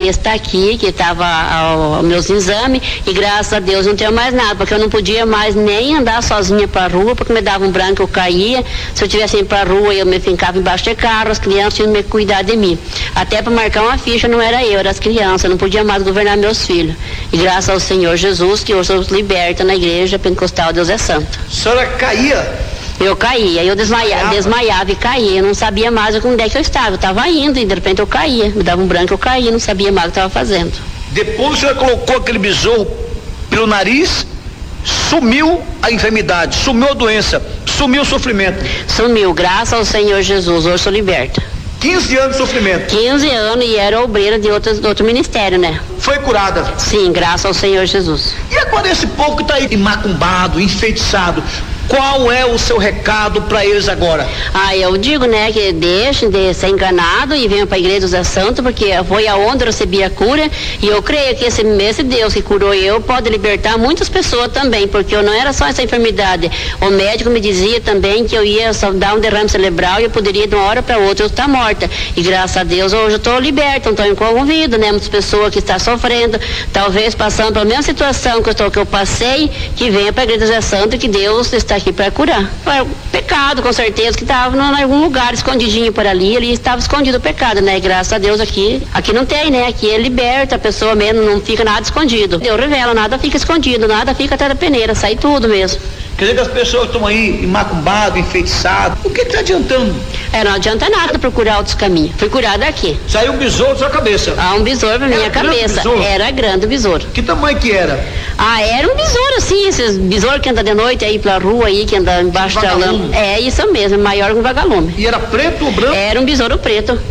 está aqui, que estava aos meus exames, e graças a Deus não tenho mais nada, porque eu não podia mais nem andar sozinha para a rua, porque me dava um branco, eu caía. Se eu tivesse indo para a rua, eu me ficava embaixo de carro, as crianças tinham que cuidar de mim. Até para marcar uma ficha não era eu, era as crianças, eu não podia mais governar meus filhos. E graças ao Senhor Jesus, que eu sou liberta na igreja pentecostal Deus é Santo. A senhora caía? Eu caía, eu desmaiava e caía, eu não sabia mais onde é que eu estava, eu estava indo e de repente eu caía, me dava um branco, eu caía, não sabia mais o que estava fazendo. Depois a senhora colocou aquele besouro pelo nariz, sumiu a enfermidade, sumiu a doença, sumiu o sofrimento. Sumiu, graças ao Senhor Jesus, hoje sou liberta. 15 anos de sofrimento. 15 anos e era obreira de outro ministério, né? Foi curada? Sim, graças ao Senhor Jesus. E agora esse povo que está aí macumbado, enfeitiçado, qual é o seu recado para eles agora? Eu digo, né, que deixem de ser enganado e venham para a igreja do Zé Santo, porque foi aonde eu recebi a cura, e eu creio que esse Deus que curou eu pode libertar muitas pessoas também, porque eu não era só essa enfermidade. O médico me dizia também que eu ia só dar um derrame cerebral e eu poderia de uma hora para outra eu estar morta. E graças a Deus hoje eu estou liberta, não estou envolvida, né? Muitas pessoas que estão sofrendo, talvez passando pela mesma situação que eu passei, que venha para a igreja do Zé Santo, que Deus está aqui para curar. Foi um pecado, com certeza, que estava em algum lugar escondidinho por ali estava escondido o pecado, né? Graças a Deus aqui não tem, né? Aqui é liberta, a pessoa mesmo, não fica nada escondido. Deus revela, nada fica escondido, nada fica até da peneira, sai tudo mesmo. Quer dizer que as pessoas estão aí macumbadas, enfeitiçadas, o que está adiantando? Não adianta nada procurar outros caminhos. Fui curada aqui. Saiu um besouro da sua cabeça? Um besouro na minha cabeça. Era grande o besouro. Que tamanho que era? Era um besouro assim, esses besouros que andam de noite aí pela rua aí, que anda embaixo da lama. Isso mesmo, maior que um vagalume. E era preto ou branco? Era um besouro preto.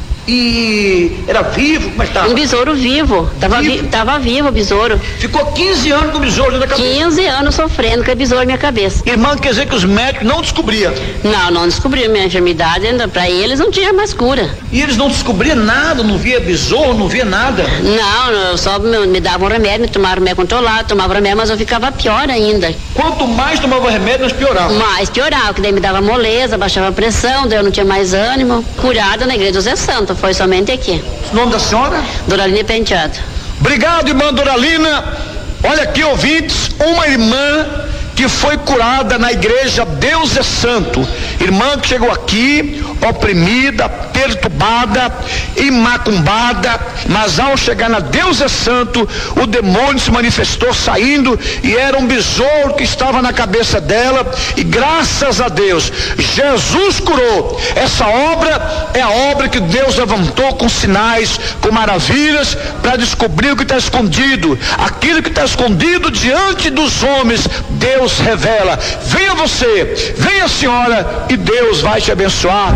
E era vivo? Como é que estava? Um besouro vivo. Tava vivo o besouro. Ficou 15 anos com o besouro na cabeça? 15 anos sofrendo com o besouro na minha cabeça. Irmã, quer dizer que os médicos não descobriam? Não descobriam minha enfermidade, ainda pra eles não tinha mais cura. E eles não descobriam nada, não via besouro, não via nada? Não, só me davam remédio, me tomaram remédio controlado, tomava remédio, mas eu ficava pior ainda. Quanto mais tomava remédio, mais piorava? Mais piorava, que daí me dava moleza, baixava a pressão, daí eu não tinha mais ânimo. Curada na igreja do Zé Santo, foi somente aqui. O nome da senhora? Doralina Penteado. Obrigado, irmã Doralina. Olha aqui, ouvintes, uma irmã que foi curada na igreja Deus é Santo. Irmã que chegou aqui oprimida, perturbada e macumbada, mas ao chegar na Deus é Santo, o demônio se manifestou saindo e era um besouro que estava na cabeça dela, e graças a Deus Jesus curou. Essa obra é a obra que Deus levantou com sinais, com maravilhas, para descobrir o que está escondido. Aquilo que está escondido diante dos homens, Deus revela. Venha você, venha a senhora, e Deus vai te abençoar.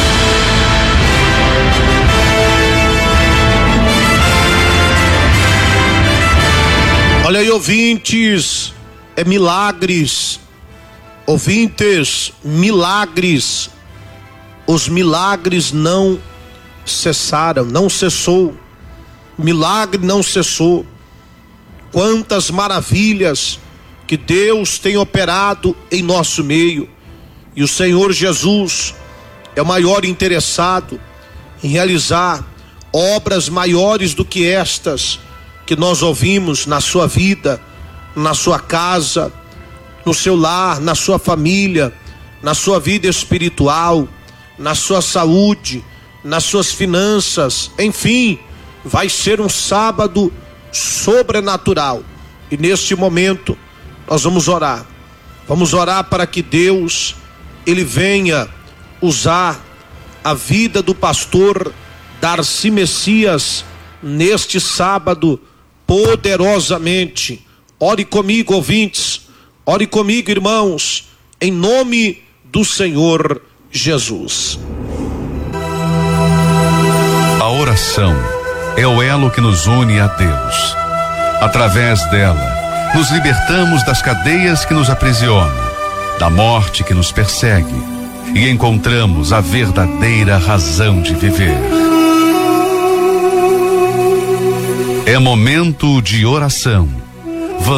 Olha aí, ouvintes, milagres, ouvintes, milagres. Os milagres não cessaram, não cessou. Milagre não cessou. Quantas maravilhas que Deus tem operado em nosso meio. E o Senhor Jesus é o maior interessado em realizar obras maiores do que estas que nós ouvimos na sua vida, na sua casa, no seu lar, na sua família, na sua vida espiritual, na sua saúde, nas suas finanças, enfim, vai ser um sábado sobrenatural. E neste momento nós vamos orar para que Deus, Ele venha usar a vida do pastor Darcy Messias neste sábado poderosamente. Ore comigo, ouvintes, ore comigo, irmãos, em nome do Senhor Jesus. A oração é o elo que nos une a Deus. Através dela, nos libertamos das cadeias que nos aprisionam, da morte que nos persegue, e encontramos a verdadeira razão de viver. É momento de oração.